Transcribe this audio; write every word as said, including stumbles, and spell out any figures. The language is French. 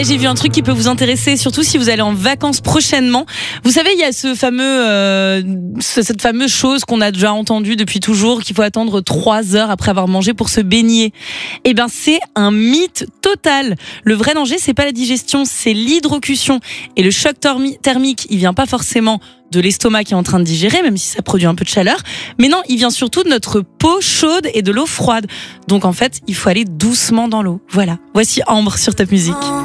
j'ai vu un truc qui peut vous intéresser, surtout si vous allez en vacances prochainement. Vous savez, il y a ce fameux, euh, cette fameuse chose qu'on a déjà entendue depuis toujours, qu'il faut attendre trois heures après avoir mangé pour se baigner. Eh ben, c'est un mythe total. Le vrai danger, c'est pas la digestion, c'est l'hydrocution. Et le choc thermique, il vient pas forcément de l'estomac qui est en train de digérer, même si ça produit un peu de chaleur. Mais non, il vient surtout de notre peau chaude et de l'eau froide. Donc en fait, il faut aller doucement dans l'eau. Voilà. Voici Ambre sur Top Music.